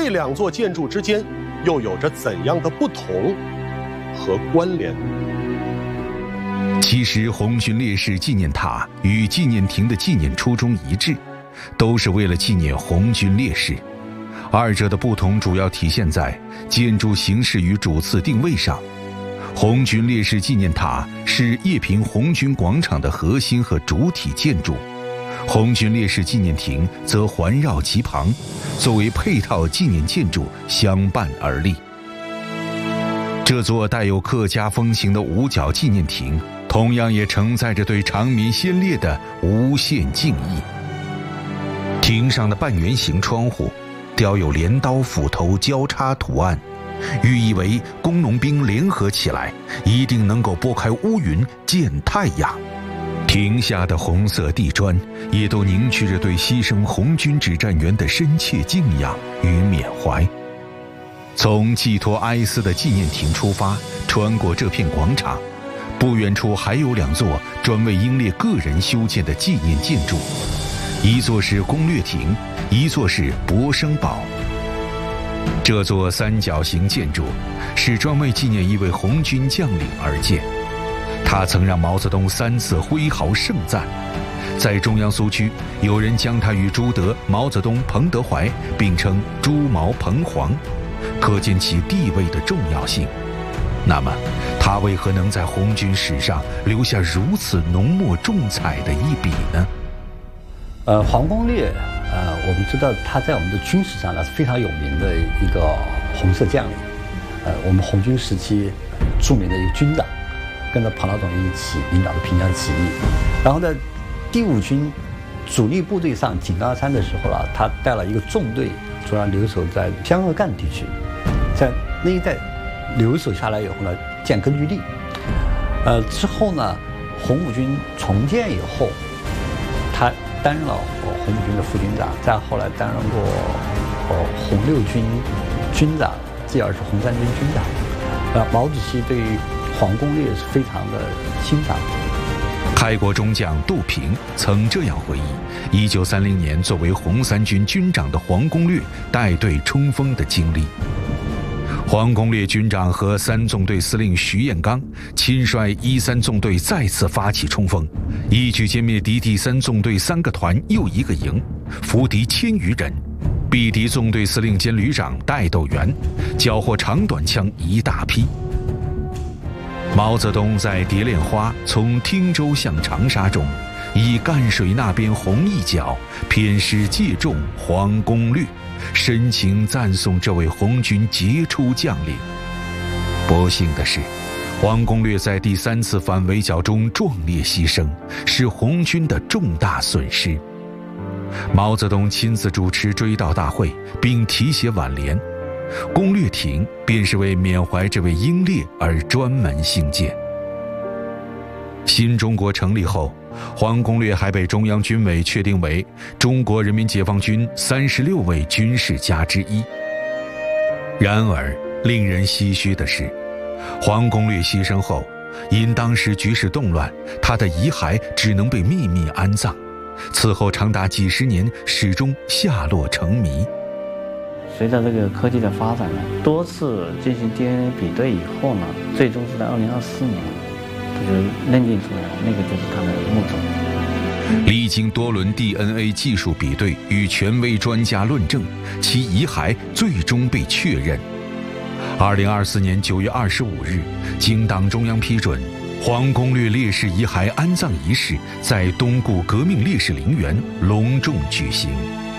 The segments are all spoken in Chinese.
这两座建筑之间又有着怎样的不同和关联？ 其实红军烈士纪念塔与纪念亭的纪念初衷一致，都是为了纪念红军烈士。二者的不同主要体现在建筑形式与主次定位上。红军烈士纪念塔是叶平红军广场的核心和主体建筑，红军烈士纪念亭则环绕其旁，作为配套纪念建筑相伴而立。这座带有客家风情的五角纪念亭，同样也承载着对长民先烈的无限敬意。亭上的半圆形窗户雕有镰刀斧头交叉图案，寓意为工农兵联合起来，一定能够拨开乌云见太阳。亭下的红色地砖也都凝聚着对牺牲红军指战员的深切敬仰与缅怀。从寄托哀思的纪念亭出发，穿过这片广场，不远处还有两座专为英烈个人修建的纪念建筑，一座是攻略亭，一座是博生堡。这座三角形建筑是专为纪念一位红军将领而建，他曾让毛泽东3次挥毫盛赞，在中央苏区，有人将他与朱德、毛泽东、彭德怀并称朱毛彭黄，可见其地位的重要性。那么他为何能在红军史上留下如此浓墨重彩的一笔呢？ 黄公略，我们知道他在我们的军史上呢是非常有名的一个红色将领，我们红军时期著名的一个军长，跟着彭老总一起领导的平江起义。然后在第5军主力部队上井冈山的时候他带了一个纵队，主要留守在湘鄂赣地区，在那一带留守下来以后呢，建根据地。之后呢，红五军重建以后，他担任了红五军的副军长，再后来担任过红六军军长，继而是红三军军长。毛主席对黄公略是非常的欣赏。 开国中将杜平曾这样回忆1930年作为红三军军长的黄公略带队冲锋的经历。黄公略军长和3纵队司令徐彦刚亲率1、3纵队再次发起冲锋，一举歼灭敌第3纵队3个团又1个营，俘敌1000余人。毙敌纵队司令兼旅长戴斗元，缴获长短枪1大批。毛泽东在《蝶恋花》从汀州向长沙中，以赣水那边红一角，偏师借重黄公略，深情赞颂这位红军杰出将领。不幸的是，黄公略在第3次反围剿中壮烈牺牲，是红军的重大损失。毛泽东亲自主持追悼大会，并题写挽联，攻略亭便是为缅怀这位英烈而专门兴建。新中国成立后，黄公略还被中央军委确定为中国人民解放军36位军事家之一。然而，令人唏嘘的是，黄公略牺牲后，因当时局势动乱，他的遗骸只能被秘密安葬，此后长达几十年，始终下落成谜。 随着这个科技的发展呢，多次进行 DNA 比对以后呢，最终是在2024年，就是认定出来了，那个就是他的墓种。 历经多轮 DNA 技术比对与权威专家论证，其遗骸最终被确认。2024年9月25日，经党中央批准，黄公略烈士遗骸安葬仪式在东固革命烈士陵园隆重举行。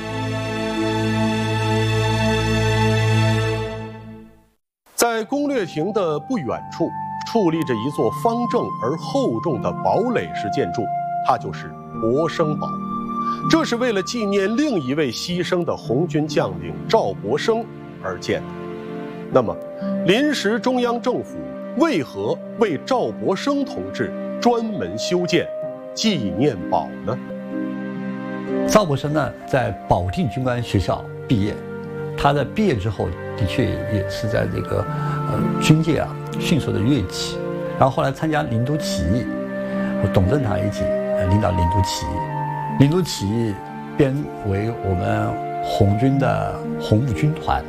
在攻略亭的不远处，矗立着一座方正而厚重的堡垒式建筑，它就是博生堡。这是为了纪念另一位牺牲的红军将领赵博生而建的。那么，临时中央政府为何为赵博生同志专门修建纪念堡呢？ 赵博生呢，在保定军官学校毕业，他在毕业之后，的确也是在这个军界迅速的跃起，然后后来参加林都起义，和董振堂一起领导林都起义，林都起义编为我们红军的红五军团，